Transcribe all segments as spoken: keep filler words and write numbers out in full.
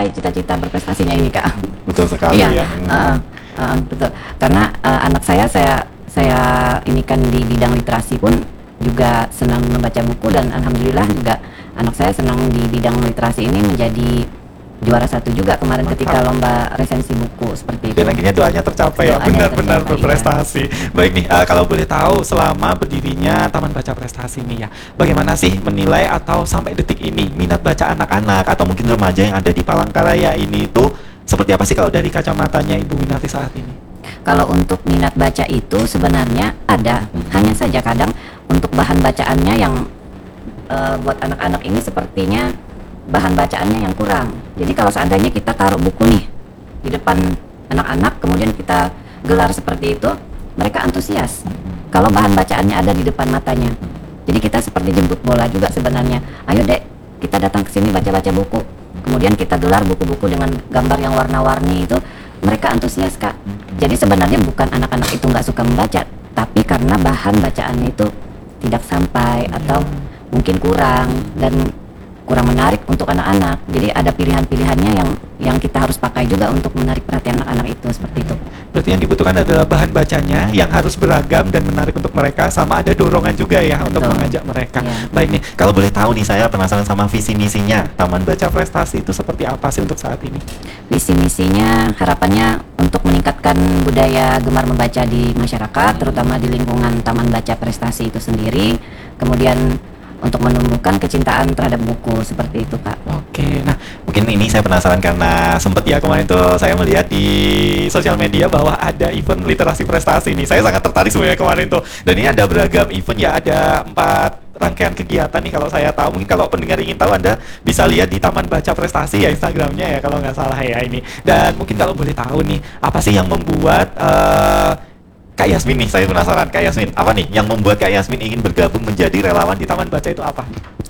mencapai cita-cita berprestasinya ini, Kak. Betul sekali Iya, ya. uh, uh, betul. Karena uh, anak saya, saya saya ini kan di bidang literasi pun juga senang membaca buku, dan alhamdulillah juga anak saya senang di bidang literasi ini menjadi juara satu juga kemarin Mantap. ketika lomba resensi buku seperti itu. Dan akhirnya doanya tercapai ya, Doanya benar-benar tercapai, berprestasi. Baik nih, uh, kalau boleh tahu selama berdirinya Taman Baca Prestasi ini ya, bagaimana sih menilai atau sampai detik ini minat baca anak-anak atau mungkin remaja yang ada di Palangkaraya ini itu seperti apa sih kalau dari kacamatanya Ibu Winarti saat ini? Kalau untuk minat baca itu sebenarnya ada, hanya saja kadang untuk bahan bacaannya yang uh, buat anak-anak ini sepertinya bahan bacaannya yang kurang. Jadi kalau seandainya kita taruh buku nih di depan anak-anak, kemudian kita gelar seperti itu, mereka antusias kalau bahan bacaannya ada di depan matanya. Jadi kita seperti jemput bola juga sebenarnya. Ayo dek, kita datang ke sini baca-baca buku, kemudian kita gelar buku-buku dengan gambar yang warna-warni itu, mereka antusias, Kak. Jadi sebenarnya bukan anak-anak itu nggak suka membaca, tapi karena bahan bacaannya itu tidak sampai atau mungkin kurang dan kurang menarik untuk anak-anak. Jadi ada pilihan-pilihannya yang yang kita harus pakai juga untuk menarik perhatian anak-anak itu, seperti itu. Berarti yang dibutuhkan adalah bahan bacanya yang harus beragam dan menarik untuk mereka, sama ada dorongan juga ya untuk Betul. mengajak mereka. Ya. Baik nih, kalau boleh tahu nih, saya penasaran sama visi misinya Taman Baca Prestasi itu seperti apa sih untuk saat ini? Visi misinya harapannya untuk meningkatkan budaya gemar membaca di masyarakat, terutama di lingkungan Taman Baca Prestasi itu sendiri. Kemudian untuk menumbuhkan kecintaan terhadap buku, seperti itu, Kak. Oke, nah mungkin ini saya penasaran karena sempet ya kemarin tuh saya melihat di sosial media bahwa ada event literasi prestasi nih. Saya sangat tertarik sebenarnya kemarin tuh. Dan ini ada beragam event ya, ada empat rangkaian kegiatan nih kalau saya tahu. Mungkin kalau pendengar ingin tahu, Anda bisa lihat di Taman Baca Prestasi ya Instagramnya ya kalau nggak salah ya ini. Dan mungkin kalau boleh tahu nih, apa sih yang membuat uh, Kak Yasmin nih, saya penasaran. Kak Yasmin, apa nih yang membuat Kak Yasmin ingin bergabung menjadi relawan di Taman Baca itu apa?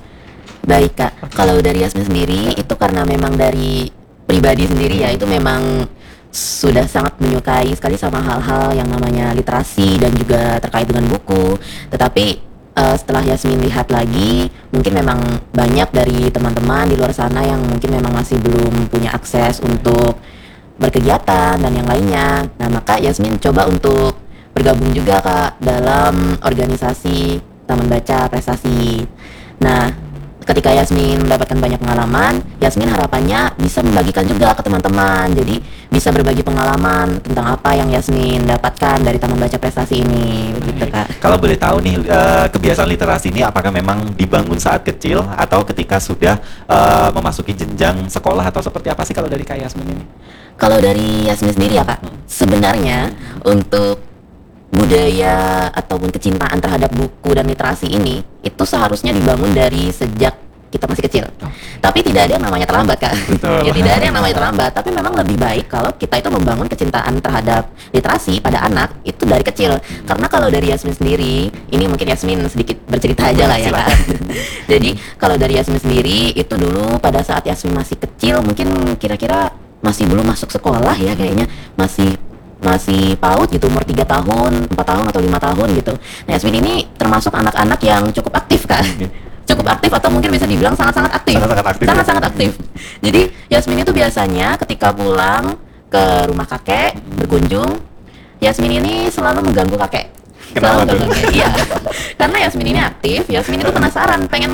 Baik, Kak, kalau dari Yasmin sendiri itu karena memang dari pribadi sendiri ya, itu memang sudah sangat menyukai sekali sama hal-hal yang namanya literasi dan juga terkait dengan buku. Tetapi uh, setelah Yasmin lihat lagi, mungkin memang banyak dari teman-teman di luar sana yang mungkin memang masih belum punya akses untuk berkegiatan dan yang lainnya. Nah, maka Yasmin coba untuk bergabung juga, Kak, dalam organisasi Taman Baca Prestasi. Nah, ketika Yasmin mendapatkan banyak pengalaman, Yasmin harapannya bisa membagikan juga ke teman-teman. Jadi bisa berbagi pengalaman tentang apa yang Yasmin dapatkan dari Taman Baca Prestasi ini, begitu, Kak. Kalau boleh tahu nih, uh, kebiasaan literasi ini apakah memang dibangun saat kecil atau ketika sudah uh, memasuki jenjang sekolah, atau seperti apa sih kalau dari Kak Yasmin ini? Kalau dari Yasmin sendiri ya, Kak, sebenarnya untuk budaya ataupun kecintaan terhadap buku dan literasi ini itu seharusnya dibangun dari sejak kita masih kecil. Tapi tidak ada yang namanya terlambat, Kak. Betul. Ya, tidak ada yang namanya terlambat, tapi memang lebih baik kalau kita itu membangun kecintaan terhadap literasi pada anak itu dari kecil. Karena kalau dari Yasmin sendiri, ini mungkin Yasmin sedikit bercerita aja lah ya, Kak. Jadi kalau dari Yasmin sendiri itu dulu pada saat Yasmin masih kecil, mungkin kira-kira masih belum masuk sekolah ya, kayaknya masih masih PAUD gitu, umur tiga tahun, empat tahun atau lima tahun gitu. Nah, Yasmin ini termasuk anak-anak yang cukup aktif, Kak. Cukup aktif atau mungkin bisa dibilang sangat-sangat aktif. Sangat-sangat aktif. Sangat-sangat aktif. Jadi Yasmin itu biasanya ketika pulang ke rumah kakek berkunjung, Yasmin ini selalu mengganggu kakek. Kenapa Selalu tuh? mengganggu kakek. Iya. Karena Yasmin ini aktif, Yasmin itu penasaran pengen